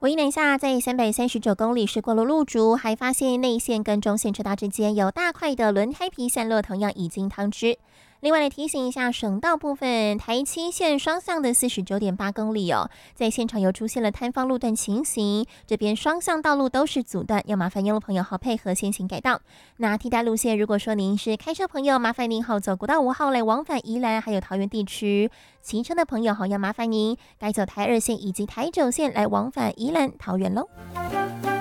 我一南下在339公里是过了路竹，还发现内线跟中线车道之间有大块的轮胎皮散落，同样已经通知。另外来提醒一下，省道部分台七线双向的49.8公里在现场又出现了摊方路段情形，这边双向道路都是阻断，要麻烦用路朋友好配合先行改道。那替代路线，如果说您是开车朋友，麻烦您好走国道5号来往返宜兰还有桃园地区；骑车的朋友好要麻烦您改走台2线以及台9线来往返宜兰桃园喽。